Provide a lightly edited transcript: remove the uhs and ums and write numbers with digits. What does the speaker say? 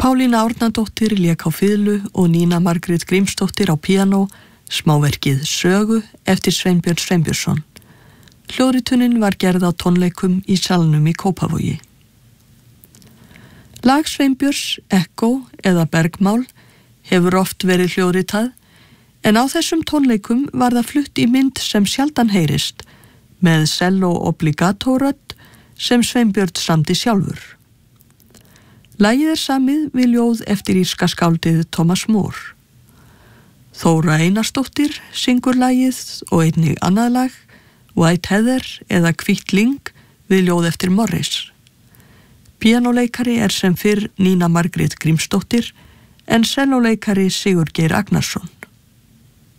Pálína Árnadóttir lék á fiðlu og Nína Margrét Grímsdóttir á píanó smáverkið Sögu eftir Sveinbjörn Sveinbjörnsson. Hljóðritunin var gerð á tónleikum í Salnum í Kópavogi. Lag Sveinbjörns, Ekko eða Bergmál hefur oft verið hljóðritað, en á þessum tónleikum var það flutt í mynd sem sjaldan heyrist, með cello obligatorödd sem Sveinbjörn samdi sjálfur. Lagið er samið við ljóð eftir írska skáldið Thomas Moore. Þóra Einarsdóttir syngur lagið og einnig annað lag, White Heather eða Hvítt lyng við ljóð eftir Morris. Píanóleikari er sem fyrr Nína Margrét Grímsdóttir en celloleikari Sigurgeir Agnarsson.